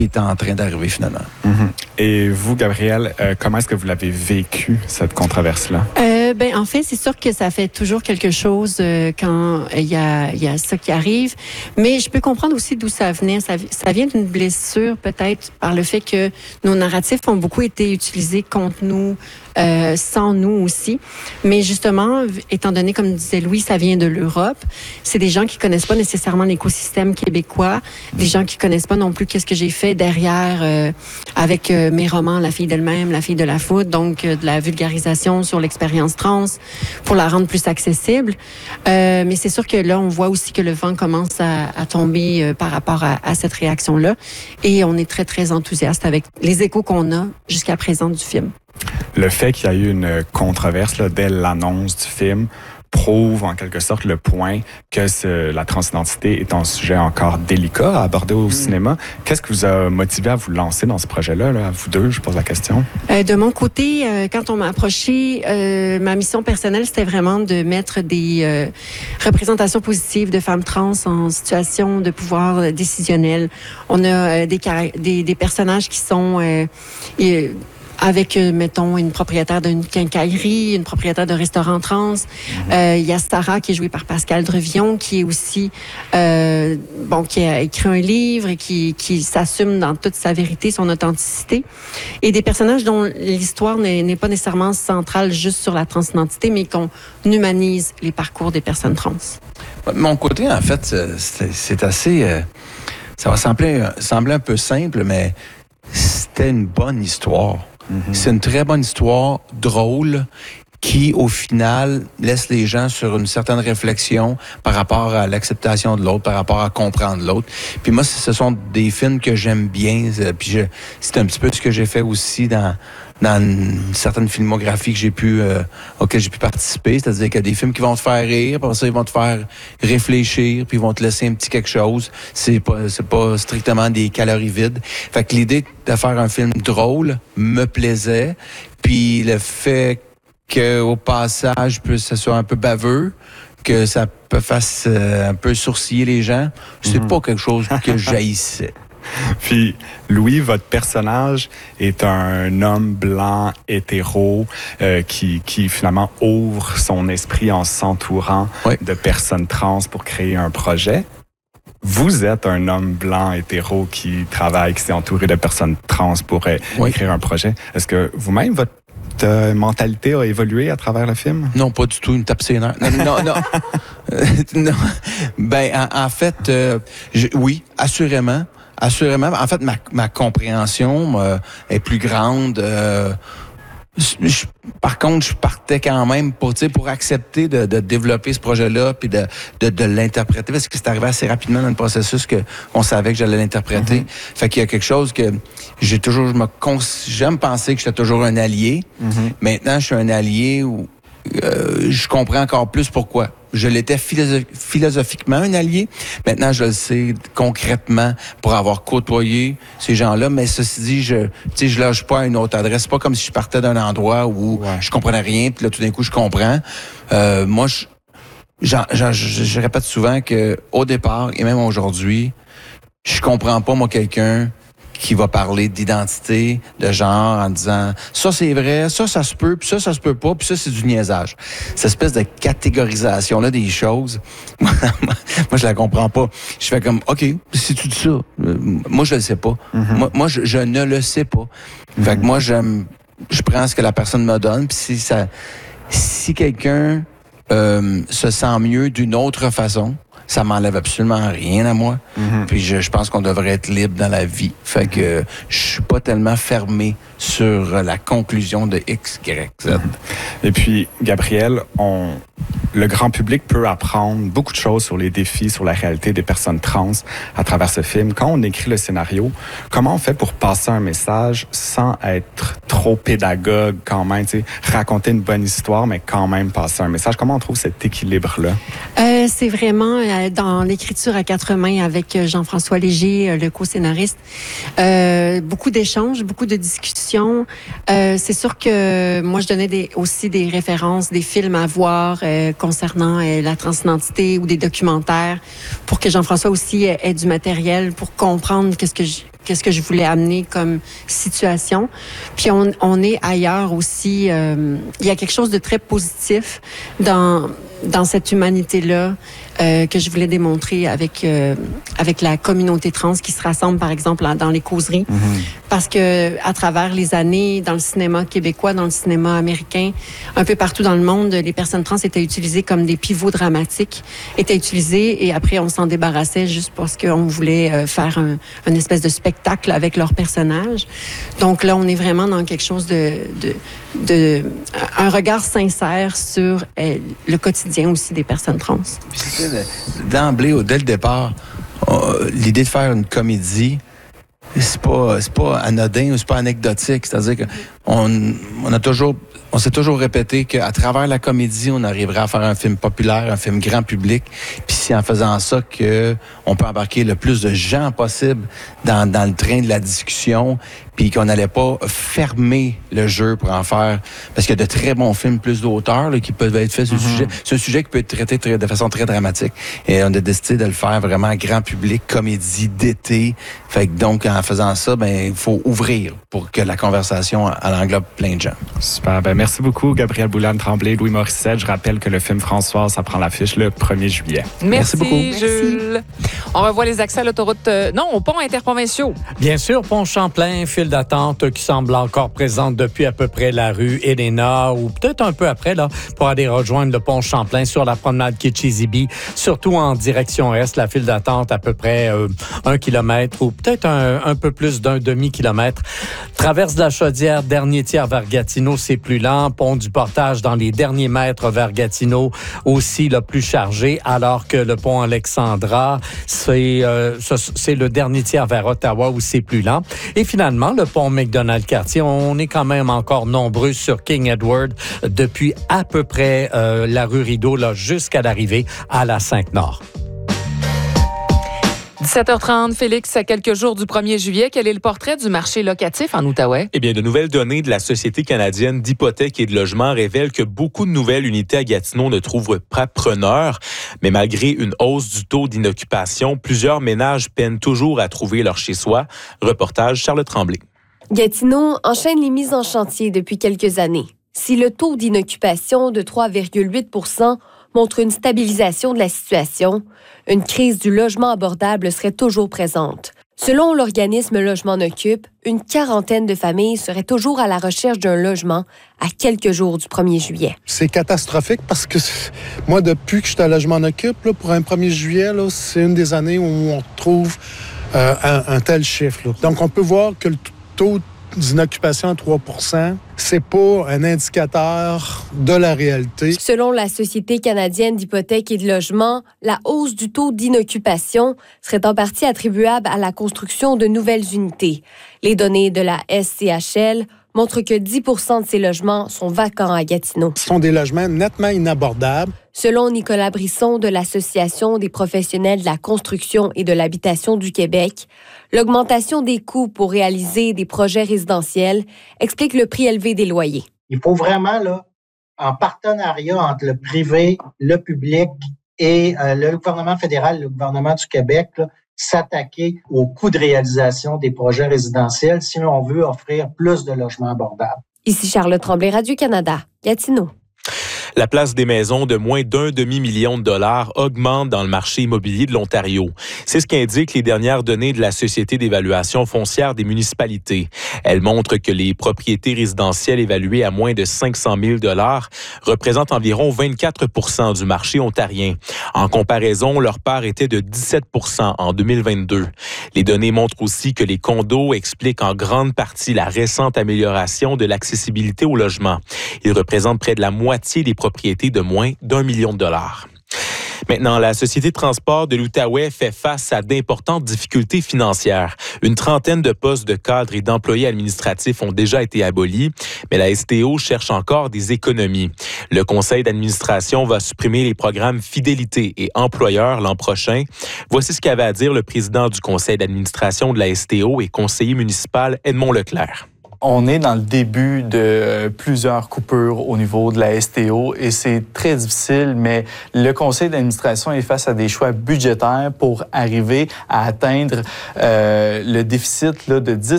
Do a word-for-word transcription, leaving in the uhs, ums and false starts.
est en train d'arriver finalement. Mm-hmm. Et vous, Gabrielle, euh, comment est-ce que vous l'avez vécu, cette controverse-là? Euh, ben, en fait, c'est sûr que ça fait toujours quelque chose euh, quand il y a, y a ça qui arrive. Mais je peux comprendre aussi d'où ça venait. Ça, ça vient d'une blessure, peut-être, par le fait que nos narratifs ont beaucoup été utilisés contre nous, euh, sans nous aussi. Mais justement, étant donné, comme disait Louis, ça vient de l'Europe. C'est des gens qui connaissent pas nécessairement l'écosystème québécois, des gens qui connaissent pas non plus qu'est-ce que j'ai fait derrière euh, avec euh, mes romans, La fille d'elle-même, La fille de la foudre, donc euh, de la vulgarisation sur l'expérience trans pour la rendre plus accessible. Euh, mais c'est sûr que là, on voit aussi que le vent commence à, à tomber euh, par rapport à, à cette réaction-là. Et on est très, très enthousiaste avec les échos qu'on a jusqu'à présent du film. Le fait qu'il y a eu une controverse là, dès l'annonce du film prouve en quelque sorte le point que ce, la transidentité est un sujet encore délicat à aborder au mmh. cinéma. Qu'est-ce qui vous a motivé à vous lancer dans ce projet-là, là, à vous deux? Je pose la question. Euh, de mon côté, euh, quand on m'a approché, euh, ma mission personnelle, c'était vraiment de mettre des euh, représentations positives de femmes trans en situation de pouvoir décisionnel. On a euh, des, des, des personnages qui sont... Euh, et, avec, euh, mettons, une propriétaire d'une quincaillerie, une propriétaire d'un restaurant trans. Mm-hmm. Euh, il y a Sarah, qui est jouée par Pascal Drevillon, qui est aussi, euh, bon, qui a écrit un livre et qui, qui s'assume dans toute sa vérité, son authenticité. Et des personnages dont l'histoire n'est, n'est pas nécessairement centrale juste sur la transidentité, mais qu'on humanise les parcours des personnes trans. De mon côté, en fait, c'est, c'est assez... Euh, ça va sembler, sembler un peu simple, mais c'était une bonne histoire. Mm-hmm. C'est une très bonne histoire, drôle, qui, au final, laisse les gens sur une certaine réflexion par rapport à l'acceptation de l'autre, par rapport à comprendre l'autre. Puis moi, ce sont des films que j'aime bien. Puis je, c'est un petit peu ce que j'ai fait aussi dans dans une certaine filmographie que j'ai pu euh, auquel j'ai pu participer. C'est-à-dire qu'il y a des films qui vont te faire rire, puis après ça, ils vont te faire réfléchir, puis ils vont te laisser un petit quelque chose. C'est pas, c'est pas strictement des calories vides. Fait que l'idée de faire un film drôle me plaisait. Puis le fait qu'au passage, que ça soit un peu baveux, que ça peut faire euh, un peu sourciller les gens, c'est mm-hmm. pas quelque chose que j'haïssais. Puis, Louis, votre personnage est un homme blanc, hétéro, euh, qui, qui finalement ouvre son esprit en s'entourant oui. de personnes trans pour créer un projet. Vous êtes un homme blanc, hétéro, qui travaille, qui s'est entouré de personnes trans pour euh, oui. créer un projet. Est-ce que vous-même, votre Ta mentalité a évolué à travers le film? Non, pas du tout. Une tape sénère. Non, non, non. euh, non. Ben, en, en fait, euh, je, oui, assurément. Assurément. En fait, ma, ma compréhension euh, est plus grande. Euh, je, par contre, je partais quand même pour, tu sais, pour accepter de, de développer ce projet-là puis de, de, de l'interpréter, parce que c'est arrivé assez rapidement dans le processus que on savait que j'allais l'interpréter. Mm-hmm. Fait qu'il y a quelque chose que j'ai toujours, je me cons, j'aime penser que j'étais toujours un allié. Mm-hmm. Maintenant, je suis un allié où euh, je comprends encore plus pourquoi. Je l'étais philosoph- philosophiquement un allié. Maintenant, je le sais concrètement pour avoir côtoyé ces gens-là. Mais ceci dit, je, tu sais, je lâche pas à une autre adresse. C'est pas comme si je partais d'un endroit où ouais. je comprenais rien, puis là, tout d'un coup, je comprends. Euh, moi, je, j'en, j'en, je, je répète souvent que au départ, et même aujourd'hui, je comprends pas, moi, quelqu'un qui va parler d'identité, de genre, en disant ça c'est vrai, ça ça se peut, puis ça ça se peut pas, puis ça c'est du niaisage. Cette espèce de catégorisation là des choses, moi je la comprends pas. Je fais comme ok, si tu dis ça, moi je le sais pas. Mm-hmm. Moi, moi je, je ne le sais pas. Mm-hmm. Fait que moi j'aime, je prends ce que la personne me donne, puis si ça, si quelqu'un euh, se sent mieux d'une autre façon, ça m'enlève absolument rien à moi. Mm-hmm. Puis je, je pense qu'on devrait être libre dans la vie. Fait que euh, je suis pas tellement fermé sur euh, la conclusion de X, Y, Z. Mm-hmm. Et puis, Gabrielle, on, le grand public peut apprendre beaucoup de choses sur les défis, sur la réalité des personnes trans à travers ce film. Quand on écrit le scénario, comment on fait pour passer un message sans être trop pédagogue quand même, tu sais, raconter une bonne histoire, mais quand même passer un message? Comment on trouve cet équilibre-là? Euh, c'est vraiment euh, dans l'écriture à quatre mains avec Jean-François Léger, le co-scénariste. Euh, beaucoup d'échanges, beaucoup de discussions. Euh, c'est sûr que moi, je donnais des, aussi des références, des films à voir euh, concernant euh, la transidentité ou des documentaires pour que Jean-François aussi ait, ait du matériel pour comprendre qu'est-ce que je, qu'est-ce que je voulais amener comme situation. Puis on, on est ailleurs aussi. Euh, il y a quelque chose de très positif dans dans cette humanité-là euh, que je voulais démontrer avec euh, avec la communauté trans qui se rassemble, par exemple, dans les causeries. Mm-hmm. Parce que à travers les années, dans le cinéma québécois, dans le cinéma américain, un peu partout dans le monde, les personnes trans étaient utilisées comme des pivots dramatiques, étaient utilisées et après on s'en débarrassait juste parce qu'on voulait euh, faire un, un espèce de spectacle avec leurs personnages. Donc là, on est vraiment dans quelque chose de, de, de un regard sincère sur euh, le quotidien aussi des personnes trans. Puis c'est d'emblée, dès le départ, euh, l'idée de faire une comédie, c'est pas c'est pas anodin ou c'est pas anecdotique. C'est-à-dire qu'on on a toujours on s'est toujours répété qu'à travers la comédie, on arriverait à faire un film populaire, un film grand public. Puis c'est en faisant ça que on peut embarquer le plus de gens possible dans, dans le train de la discussion, puis qu'on n'allait pas fermer le jeu pour en faire. Parce qu'il y a de très bons films plus d'auteurs là, qui peuvent être faits sur mm-hmm. le sujet. C'est un sujet qui peut être traité très, de façon très dramatique. Et on a décidé de le faire vraiment grand public, comédie d'été. Fait que donc, en faisant ça, ben il faut ouvrir pour que la conversation elle englobe plein de gens. Super. Ben, merci beaucoup, Gabrielle Boulan-Tremblay, Louis Morissette. Je rappelle que le film Françoise, ça prend l'affiche le premier juillet. Merci, merci beaucoup. Jules. Merci. On revoit les accès à l'autoroute, euh, non, au pont interprovinciaux. Bien sûr, pont Champlain, file d'attente qui semble encore présente depuis à peu près la rue Elena ou peut-être un peu après, là, pour aller rejoindre le pont Champlain sur la promenade Kitchizibi, surtout en direction est, la file d'attente à peu près euh, un kilomètre ou peut-être un, un peu plus d'un demi-kilomètre. Traverse de la Chaudière, dernier tiers vers Gatineau, c'est plus lent. Pont du Portage dans les derniers mètres vers Gatineau, aussi le plus chargé, alors que le pont Alexandra, c'est, euh, c'est le dernier tiers vers Ottawa où c'est plus lent. Et finalement, le pont McDonald-Cartier, on est quand même encore nombreux sur King Edward depuis à peu près euh, la rue Rideau là, jusqu'à l'arrivée à la Cinq-Nord. dix-sept heures trente, Félix, à quelques jours du premier juillet, quel est le portrait du marché locatif en Outaouais? Eh bien, de nouvelles données de la Société canadienne d'hypothèques et de logement révèlent que beaucoup de nouvelles unités à Gatineau ne trouvent pas preneurs. Mais malgré une hausse du taux d'inoccupation, plusieurs ménages peinent toujours à trouver leur chez-soi. Reportage Charlotte Tremblay. Gatineau enchaîne les mises en chantier depuis quelques années. Si le taux d'inoccupation de trois virgule huit pour cent montre une stabilisation de la situation, une crise du logement abordable serait toujours présente. Selon l'organisme Logement Occupe, une quarantaine de familles seraient toujours à la recherche d'un logement à quelques jours du premier juillet. C'est catastrophique parce que moi, depuis que je suis à Logement Occupe, là, pour un premier juillet, là, c'est une des années où on trouve euh, un, un tel chiffre. Là. Donc, on peut voir que le taux d'inoccupation à trois pour cent, c'est pas un indicateur de la réalité. Selon la Société canadienne d'hypothèques et de logement, la hausse du taux d'inoccupation serait en partie attribuable à la construction de nouvelles unités. Les données de la S C H L montrent que dix pour cent de ces logements sont vacants à Gatineau. Ce sont des logements nettement inabordables. Selon Nicolas Brisson de l'Association des professionnels de la construction et de l'habitation du Québec, l'augmentation des coûts pour réaliser des projets résidentiels explique le prix élevé des loyers. Il faut vraiment, là, en partenariat entre le privé, le public et euh, le gouvernement fédéral, le gouvernement du Québec, là, s'attaquer au coût de réalisation des projets résidentiels si on veut offrir plus de logements abordables. Ici Charlotte Tremblay, Radio-Canada, Gatineau. La place des maisons de moins d'un demi-million de dollars augmente dans le marché immobilier de l'Ontario. C'est ce qu'indiquent les dernières données de la Société d'évaluation foncière des municipalités. Elles montrent que les propriétés résidentielles évaluées à moins de cinq cent mille dollars représentent environ vingt-quatre pour cent du marché ontarien. En comparaison, leur part était de dix-sept pour cent en deux mille vingt-deux. Les données montrent aussi que les condos expliquent en grande partie la récente amélioration de l'accessibilité au logement. Ils représentent près de la moitié des propriétés de moins d'un million de dollars. Maintenant, la Société de transport de l'Outaouais fait face à d'importantes difficultés financières. Une trentaine de postes de cadres et d'employés administratifs ont déjà été abolis, mais la S T O cherche encore des économies. Le conseil d'administration va supprimer les programmes fidélité et employeur l'an prochain. Voici ce qu'avait à dire le président du conseil d'administration de la S T O et conseiller municipal Edmond Leclerc. On est dans le début de plusieurs coupures au niveau de la S T O et c'est très difficile, mais le conseil d'administration est face à des choix budgétaires pour arriver à atteindre euh, le déficit là, de dix